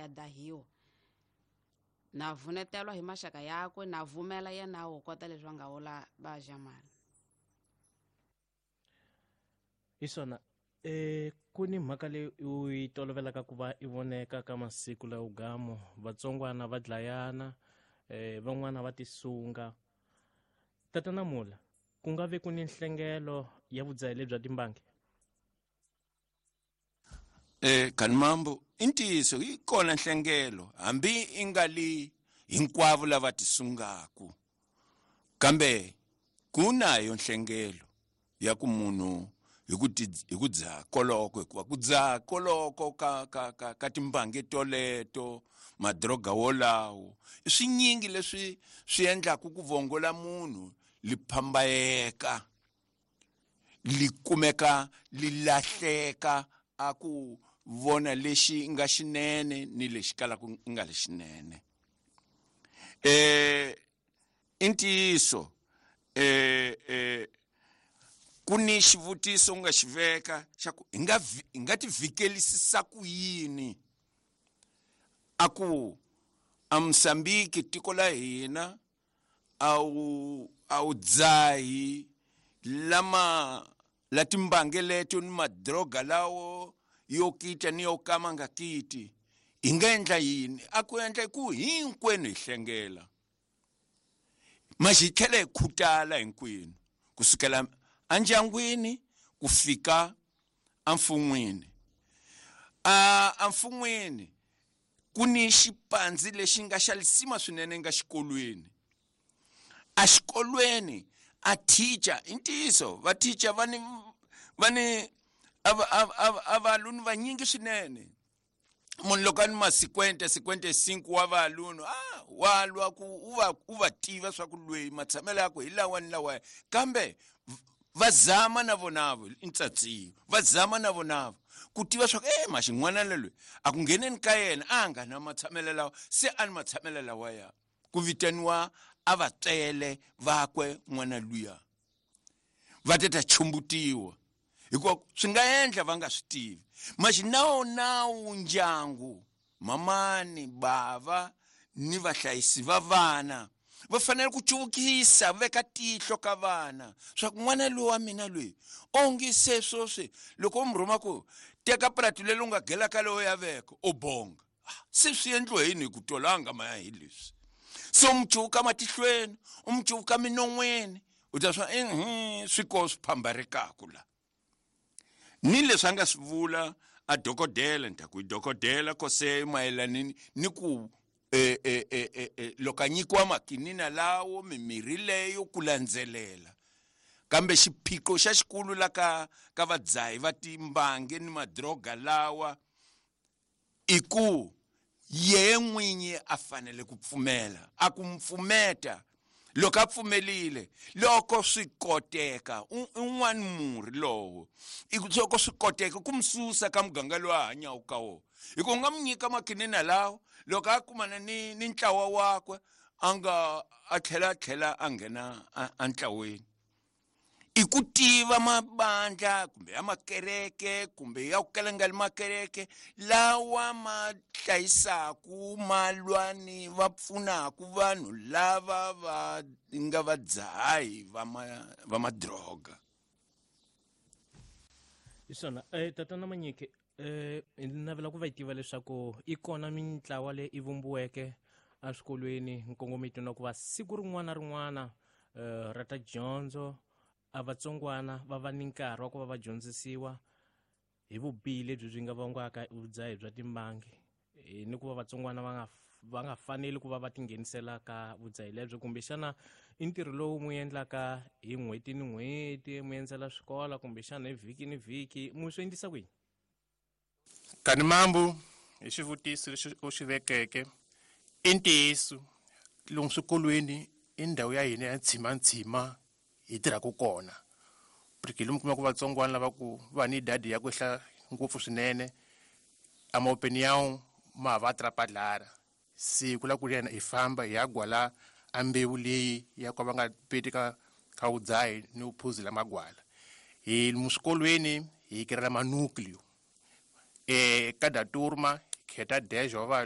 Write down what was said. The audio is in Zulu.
dahiwa na vunetelwa hi maxaka yakwe na vumela yena wo kota leswi va nga wola va jamani. Isona kuni mhaka leyi u yi tolovelaka ku va i voneka ka masiku lawa ugamo vatsongwana va dlayana van'wana va tisunga. Tatana Mula, ku nga ve ku ni nhlengelo ya vudzahi lebya timbangi? Kanimambo intiso yi kona nhlengelo hambi ingali hinkwavo lava tisungaku, kambe kunayo nhlengelo ya ku munhu hi ku dzaha koloko, hikuva ku dzaha koloko ka timbangi toleto madroga wolawo i swinyingi leswi swi endlaku ku vongola munhu li phambayeka, li kumeka li lahleka a ku vona lexi nga xinene ni lexi kalaku nga lexinene. Intiso kuni xivutiso nga xiveka xa ku hi nga ti vikelisisa ku yini a ku Mozambique tiko la hina au dzahi la timbange leto ni madroga lawo yo kita ni yo kama nga kiti hi nga endla yini a ku endla ku hinkwenu hi hlengela maxithele khutala hinkwenu kusukela andyangwini ku fika amfun'wini. Amfun'wini kuni xipandzi lexi nga xalisima swinene nga xikolweni. A xikolweni a teacher intiso va teacher vani avalunu vanyingi swinene. Munhu loko ani masikwente 5 wa valunu walwa ku u va tiva swa ku lweyi matshamelo yako hi lawa ni lawa, kambe vazama na vonavo intsatsiyo vazama na vonavo ku tiva swa ku maxin'wana lelwe a ku ngheneni ka yena a nga na matshamelo lawa se ani matshamelo lawa ya ku vitaniwa a va tsele vakwe n'wana luya va teta chumbutiwa hikuva swi nga endla va nga swi tivi. Nawu ndyangu mamani bava ni vahlayisi va vana va fanele ku chuvukisa veka tihlo ka vana swa ku n'wana loyi wa mina loyi onge se swoswi loko mi rhuma ku teka prati leri nga gela ka lowo ya veka o bonga se swi endliwe yini ku tolanga maya hi leswi. So umchuka matihlweni umchuka minon'weni u ta swa swi ko swi phambarekaka la ni leswi nga swi vula a dokodela nta ku dokodela ko se mayelani ni ku loko nyikiwa makinina lawo mimirhi leyo ku landzelela, kambe xiphiqo xa xikulu la ka vadzahi va timbangi ni madroga lawa i ku ye n'winyi a fanele ku pfumela a ku mpfumeta loko a pfumelile loko swi koteka un'wana murhi lowo loko swi koteka ku msusa ka muganga lowu a hanyaku ka wona hi ku nga n'wi makinina lawo loko a kumana ni ntlawa wakwe a tlhela a nghena antlawini i ku tiva mabandla kumbe ya makereke kumbe ya ku kalanga makereke lawa ma hlayisaku malwani va pfunaku vanhu lava va nga vadzahi va madroga. Isona tatana Manyike ni navela ku va tiva leswaku i kona mitlawa leyi i vumbiweke a swikolweni nkongometo na ku va siku rin'wana na rin'wana ra ta dyondzo a vatsongwana va va ni nkarhi wa ku va va dyondzisiwa hi vubihi lebyi byi nga vangaka vudzahi bya timbangi ni ku va vatsongwana va nga faneli ku va va tinghenisela ka vudzahi lebyo, kumbexana i ntirho lowu mu endlaka hi n'hweti ni n'hweti mu endzela swikola kumbexana hi vhiki ni vhiki mu swi endlisa kwini? Kanimambu hi xivutiso lexi u xi vekeke i ntiyiso lomu swikolweni i ndhawu ya hina ya ntshima hi tirhaku kona porque lomu kuma ku vatsongwana lava ku va ni dadi ya ku hla ngopfu swinene a maopeni yawo ma va atrapadlara siku la ku yena hi famba hi ya gwala a mbewu leyi ya ku va nga peti ka udzahi ni uphuzi la magwala hi muswikolweni hi kirela manucleo ka daturma kheta dejo va